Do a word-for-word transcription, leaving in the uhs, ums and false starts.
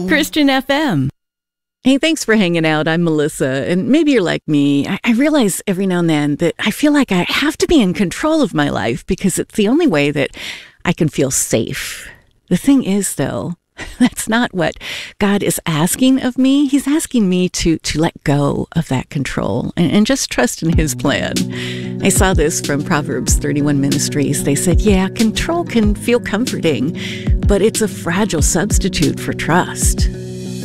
Christian F M. Hey, thanks for hanging out. I'm Melissa, and maybe you're like me. I, I realize every now and then that I feel like I have to be in control of my life because it's the only way that I can feel safe. The thing is, though, that's not what God is asking of me. He's asking me to to let go of that control and, and just trust in His plan. I saw this from Proverbs thirty-one Ministries. They said, yeah, control can feel comforting, but it's a fragile substitute for trust.